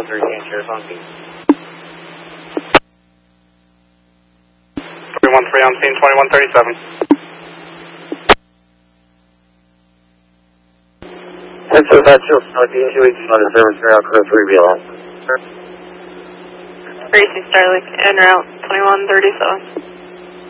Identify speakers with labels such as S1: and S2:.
S1: Shares on scene.
S2: 313 on scene, 2137.
S1: That's about you. Northeast 218 on the service route, crew 3 BLS.
S3: Racing Starlink, en route 2137.